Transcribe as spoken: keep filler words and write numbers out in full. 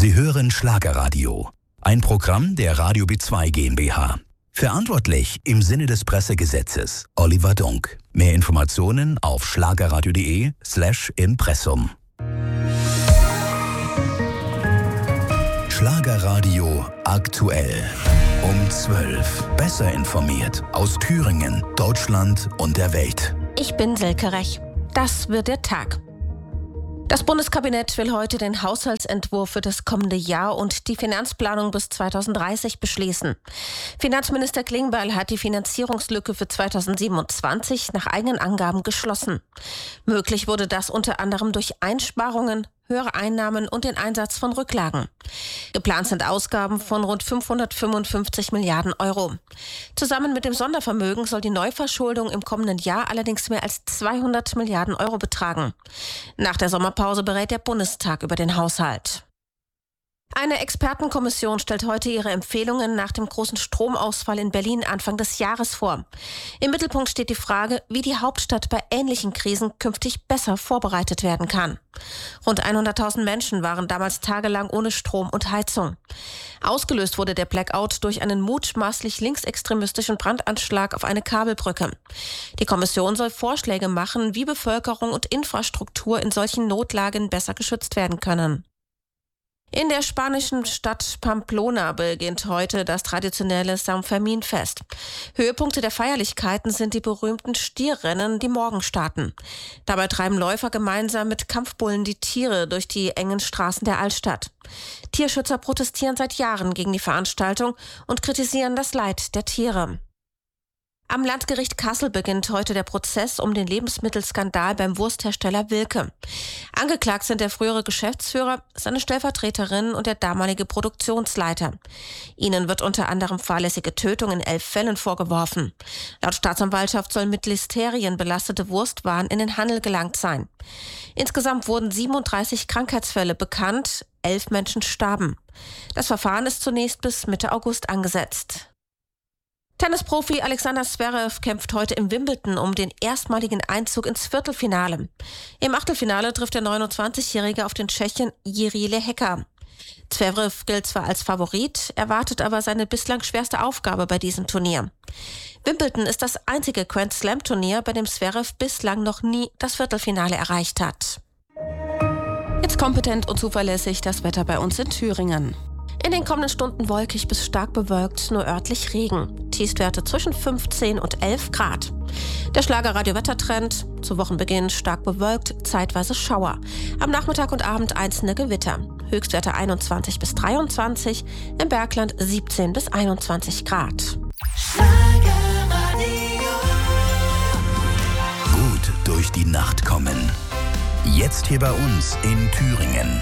Sie hören Schlagerradio, ein Programm der Radio B zwei GmbH. Verantwortlich im Sinne des Pressegesetzes Oliver Dunk. Mehr Informationen auf schlagerradio.de slash Impressum. Schlagerradio aktuell. Um zwölf. Besser informiert aus Thüringen, Deutschland und der Welt. Ich bin Silke Rech. Das wird der Tag. Das Bundeskabinett will heute den Haushaltsentwurf für das kommende Jahr und die Finanzplanung bis zweitausenddreißig beschließen. Finanzminister Klingbeil hat die Finanzierungslücke für zweitausendsiebenundzwanzig nach eigenen Angaben geschlossen. Möglich wurde das unter anderem durch Einsparungen, höhere Einnahmen und den Einsatz von Rücklagen. Geplant sind Ausgaben von rund fünfhundertfünfundfünfzig Milliarden Euro. Zusammen mit dem Sondervermögen soll die Neuverschuldung im kommenden Jahr allerdings mehr als zweihundert Milliarden Euro betragen. Nach der Sommerpause berät der Bundestag über den Haushalt. Eine Expertenkommission stellt heute ihre Empfehlungen nach dem großen Stromausfall in Berlin Anfang des Jahres vor. Im Mittelpunkt steht die Frage, wie die Hauptstadt bei ähnlichen Krisen künftig besser vorbereitet werden kann. Rund hunderttausend Menschen waren damals tagelang ohne Strom und Heizung. Ausgelöst wurde der Blackout durch einen mutmaßlich linksextremistischen Brandanschlag auf eine Kabelbrücke. Die Kommission soll Vorschläge machen, wie Bevölkerung und Infrastruktur in solchen Notlagen besser geschützt werden können. In der spanischen Stadt Pamplona beginnt heute das traditionelle San Fermin-Fest. Höhepunkte der Feierlichkeiten sind die berühmten Stierrennen, die morgen starten. Dabei treiben Läufer gemeinsam mit Kampfbullen die Tiere durch die engen Straßen der Altstadt. Tierschützer protestieren seit Jahren gegen die Veranstaltung und kritisieren das Leid der Tiere. Am Landgericht Kassel beginnt heute der Prozess um den Lebensmittelskandal beim Wursthersteller Wilke. Angeklagt sind der frühere Geschäftsführer, seine Stellvertreterin und der damalige Produktionsleiter. Ihnen wird unter anderem fahrlässige Tötung in elf Fällen vorgeworfen. Laut Staatsanwaltschaft sollen mit Listerien belastete Wurstwaren in den Handel gelangt sein. Insgesamt wurden siebenunddreißig Krankheitsfälle bekannt, elf Menschen starben. Das Verfahren ist zunächst bis Mitte August angesetzt. Tennisprofi Alexander Zverev kämpft heute im Wimbledon um den erstmaligen Einzug ins Viertelfinale. Im Achtelfinale trifft der neunundzwanzigjährige auf den Tschechen Jiří Lehecka. Zverev gilt zwar als Favorit, erwartet aber seine bislang schwerste Aufgabe bei diesem Turnier. Wimbledon ist das einzige Grand-Slam-Turnier, bei dem Zverev bislang noch nie das Viertelfinale erreicht hat. Jetzt kompetent und zuverlässig das Wetter bei uns in Thüringen. In den kommenden Stunden wolkig bis stark bewölkt, nur örtlich Regen. Tiefstwerte zwischen fünfzehn und elf Grad. Der Schlagerradio-Wettertrend: zu Wochenbeginn stark bewölkt, zeitweise Schauer. Am Nachmittag und Abend einzelne Gewitter. Höchstwerte einundzwanzig bis dreiundzwanzig, im Bergland siebzehn bis einundzwanzig Grad. Gut durch die Nacht kommen. Jetzt hier bei uns in Thüringen.